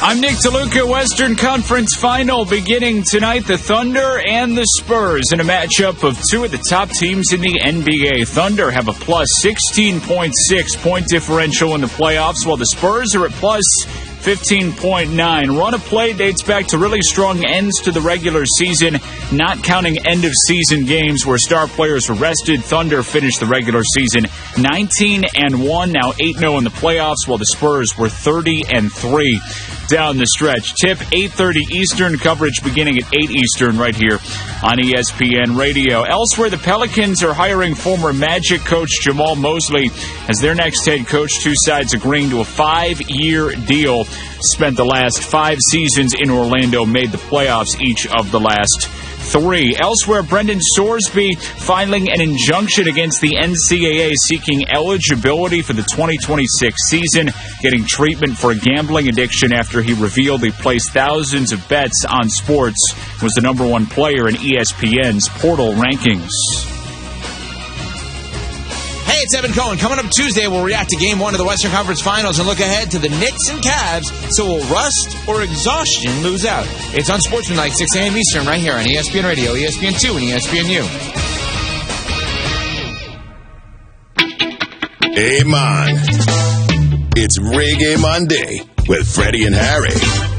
I'm Nick DeLuca. Western Conference Final beginning tonight. The Thunder and the Spurs in a matchup of two of the top teams in the NBA. Thunder have a plus 16.6 point differential in the playoffs, while the Spurs are at plus 15.9. Run of play dates back to really strong ends to the regular season, not counting end-of-season games where star players were rested. Thunder finished the regular season 19-1, now 8-0 in the playoffs, while the Spurs were 30-3 down the stretch. Tip 8:30 Eastern, coverage beginning at 8 Eastern right here on ESPN Radio. Elsewhere, the Pelicans are hiring former Magic coach Jamal Mosley as their next head coach. Two sides agreeing to a 5-year deal. Spent the last 5 seasons in Orlando, made the playoffs each of the last 3. Elsewhere, Brendan Sorsby filing an injunction against the NCAA seeking eligibility for the 2026 season, getting treatment for a gambling addiction after he revealed he placed thousands of bets on sports, was the number 1 player in ESPN's portal rankings. Hey, it's Evan Cohen. Coming up Tuesday, we'll react to Game 1 of the Western Conference Finals and look ahead to the Knicks and Cavs. So will rust or exhaustion lose out? It's on Sportsmanlike, 6 a.m. Eastern, right here on ESPN Radio, ESPN2, and ESPNU. Hey, man. It's Reggae Monday with Freddie and Harry.